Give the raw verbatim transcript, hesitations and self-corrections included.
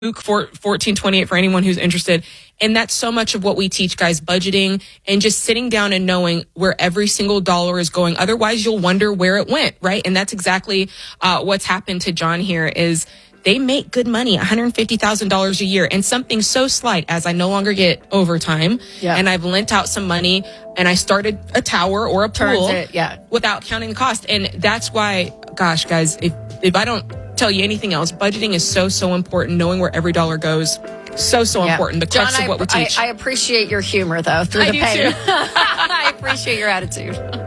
Luke fourteen twenty-eight for anyone who's interested. And that's so much of what we teach guys, budgeting and just sitting down and knowing where every single dollar is going. Otherwise, you'll wonder where it went, right? And that's exactly uh, what's happened to John here is they make good money, one hundred fifty thousand dollars a year. And something so slight as I no longer get overtime yeah. and I've lent out some money and I started a tower or a pool it, yeah. without counting the cost. And that's why, gosh, guys, if, if I don't tell you anything else, budgeting is so, so important. Knowing where every dollar goes, so, so yeah. important. The crux John, of what we I, teach. I appreciate your humor, though, through I the do pain. too. I appreciate your attitude.